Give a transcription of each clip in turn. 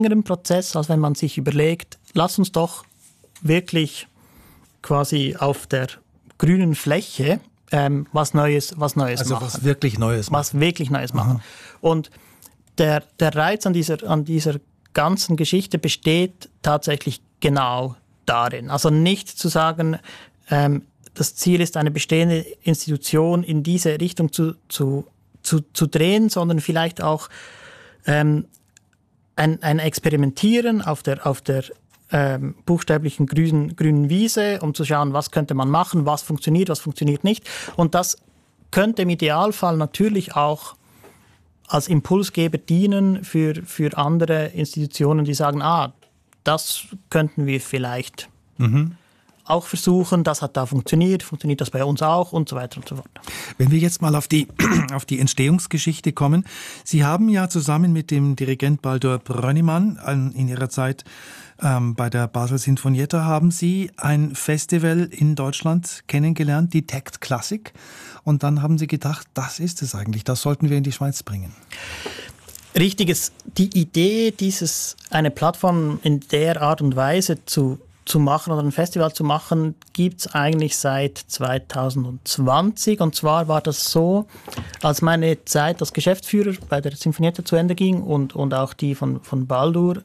längeren Prozess, als wenn man sich überlegt, lass uns doch wirklich quasi auf der grünen Fläche was Neues machen. Also was wirklich Neues machen. Was wirklich Neues machen. Und der Reiz an dieser ganzen Geschichte besteht tatsächlich genau darin. Also nicht zu sagen, das Ziel ist, eine bestehende Institution in diese Richtung zu drehen, sondern vielleicht auch ein Experimentieren auf der buchstäblichen grünen Wiese, um zu schauen, was könnte man machen, was funktioniert nicht. Und das könnte im Idealfall natürlich auch als Impulsgeber dienen für andere Institutionen, die sagen, das könnten wir vielleicht auch versuchen, das hat da funktioniert das bei uns auch und so weiter und so fort. Wenn wir jetzt mal auf die Entstehungsgeschichte kommen. Sie haben ja zusammen mit dem Dirigent Baldur Brönnimann in Ihrer Zeit bei der Basel Sinfonietta haben Sie ein Festival in Deutschland kennengelernt, die TECT Classic. Und dann haben Sie gedacht, das ist es eigentlich, das sollten wir in die Schweiz bringen. Richtiges. Die Idee, eine Plattform in der Art und Weise zu machen oder ein Festival zu machen, gibt es eigentlich seit 2020. Und zwar war das so, als meine Zeit als Geschäftsführer bei der Sinfonietta zu Ende ging und auch die von Baldur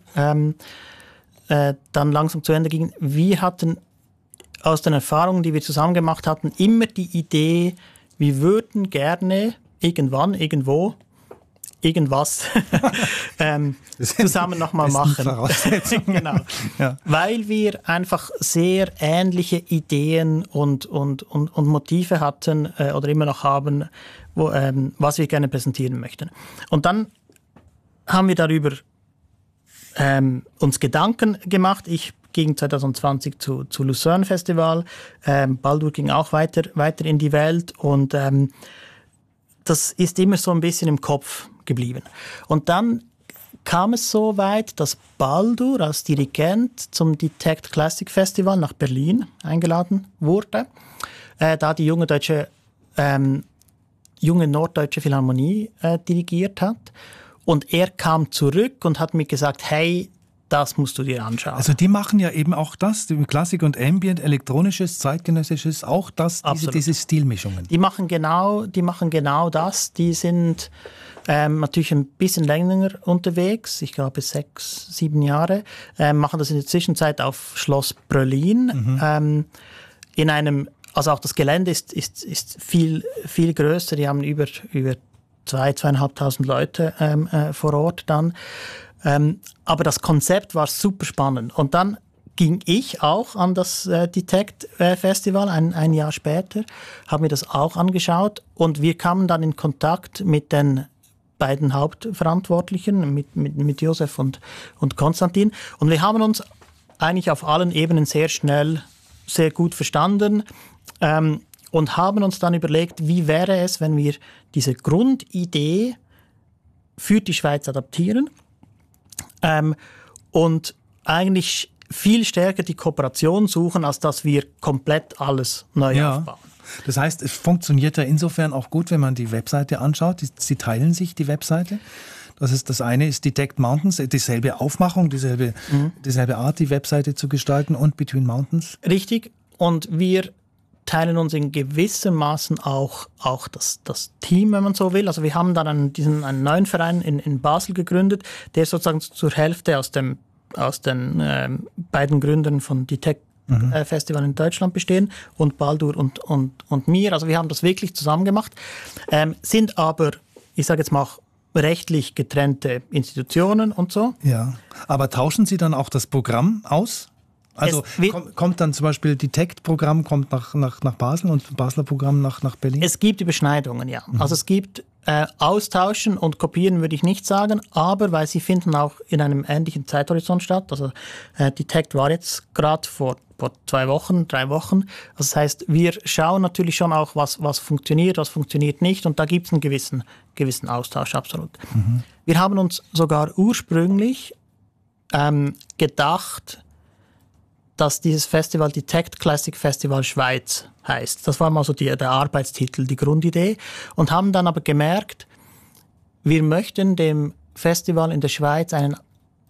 dann langsam zu Ende ging. Wir hatten aus den Erfahrungen, die wir zusammen gemacht hatten, immer die Idee, wir würden gerne irgendwann, irgendwo, irgendwas zusammen nochmal machen. Genau. Ja. Weil wir einfach sehr ähnliche Ideen und Motive hatten oder immer noch haben, was wir gerne präsentieren möchten. Und dann haben wir darüber uns Gedanken gemacht. Ich ging 2020 zu Lucerne Festival. Baldur ging auch weiter in die Welt und das ist immer so ein bisschen im Kopf geblieben. Und dann kam es so weit, dass Baldur als Dirigent zum die TECT Classic Festival nach Berlin eingeladen wurde, da die junge Norddeutsche Philharmonie dirigiert hat. Und er kam zurück und hat mir gesagt, hey, das musst du dir anschauen. Also die machen ja eben auch das, Klassik und Ambient, elektronisches, zeitgenössisches, auch diese Stilmischungen. Die machen genau das. Die sind natürlich ein bisschen länger unterwegs, ich glaube 6, 7 Jahre, machen das in der Zwischenzeit auf Schloss Brölin, in einem, also auch das Gelände ist viel größer, die haben über 2.500 Leute vor Ort dann. Aber das Konzept war super spannend. Und dann ging ich auch an das TECT Festival ein Jahr später, habe mir das auch angeschaut und wir kamen dann in Kontakt mit den beiden Hauptverantwortlichen, mit Josef und Konstantin. Und wir haben uns eigentlich auf allen Ebenen sehr schnell, sehr gut verstanden. Und haben uns dann überlegt, wie wäre es, wenn wir diese Grundidee für die Schweiz adaptieren und eigentlich viel stärker die Kooperation suchen, als dass wir komplett alles neu aufbauen. Das heißt, es funktioniert ja insofern auch gut, wenn man die Webseite anschaut. Sie teilen sich die Webseite. Das eine ist die TECT Mountains, dieselbe Aufmachung, dieselbe Art, die Webseite zu gestalten und Between Mountains. Richtig. Und wir teilen uns in gewissem Maßen auch das Team, wenn man so will. Also wir haben dann einen neuen Verein in Basel gegründet, der sozusagen zur Hälfte aus den beiden Gründern von die TECT Festival in Deutschland bestehen und Baldur und mir. Also wir haben das wirklich zusammen gemacht, sind aber, ich sage jetzt mal, rechtlich getrennte Institutionen und so. Ja, aber tauschen Sie dann auch das Programm aus? Also kommt dann zum Beispiel die TECT-Programm kommt nach Basel und das Basler Programm nach Berlin? Es gibt Überschneidungen, ja. Also es gibt Austauschen und Kopieren würde ich nicht sagen, aber weil sie finden auch in einem ähnlichen Zeithorizont statt. Also die TECT war jetzt gerade vor 2 Wochen, 3 Wochen. Also das heißt, wir schauen natürlich schon auch, was funktioniert nicht und da gibt es einen gewissen Austausch, absolut. Wir haben uns sogar ursprünglich gedacht, dass dieses Festival die TECT Classic Festival Schweiz heißt. Das war mal so der Arbeitstitel, die Grundidee. Und haben dann aber gemerkt, wir möchten dem Festival in der Schweiz einen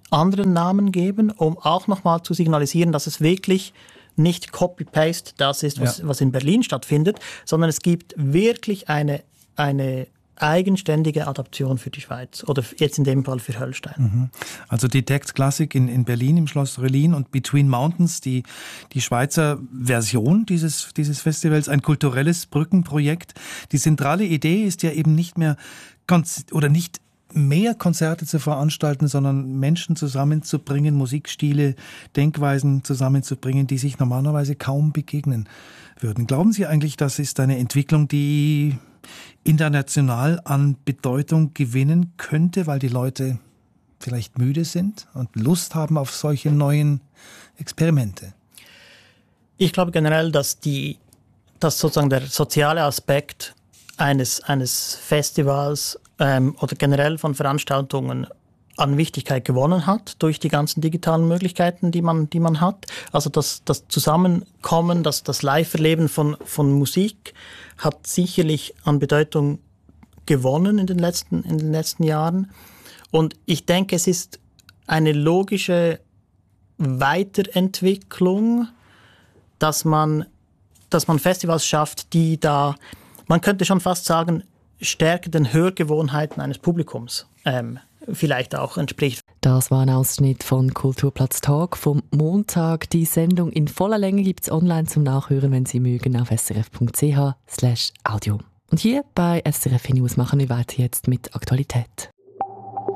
anderen Namen geben, um auch nochmal zu signalisieren, dass es wirklich nicht Copy-Paste das ist, was in Berlin stattfindet, sondern es gibt wirklich eine eigenständige Adaption für die Schweiz oder jetzt in dem Fall für Höllstein. Also Detect Classic in Berlin im Schloss Röllin und Between Mountains, die Schweizer Version dieses Festivals, ein kulturelles Brückenprojekt. Die zentrale Idee ist ja eben nicht mehr nicht mehr Konzerte zu veranstalten, sondern Menschen zusammenzubringen, Musikstile, Denkweisen zusammenzubringen, die sich normalerweise kaum begegnen würden. Glauben Sie eigentlich, das ist eine Entwicklung, die international an Bedeutung gewinnen könnte, weil die Leute vielleicht müde sind und Lust haben auf solche neuen Experimente? Ich glaube generell, dass sozusagen der soziale Aspekt eines Festivals oder generell von Veranstaltungen an Wichtigkeit gewonnen hat durch die ganzen digitalen Möglichkeiten, die man hat. Also das Zusammenkommen, das Live-Erleben von Musik hat sicherlich an Bedeutung gewonnen in den letzten Jahren. Und ich denke, es ist eine logische Weiterentwicklung, dass man Festivals schafft, die da, man könnte schon fast sagen, stärker den Hörgewohnheiten eines Publikums vielleicht auch entspricht. Das war ein Ausschnitt von Kulturplatz Talk vom Montag. Die Sendung in voller Länge gibt es online zum Nachhören, wenn Sie mögen, auf srf.ch/audio. Und hier bei SRF News machen wir weiter jetzt mit Aktualität.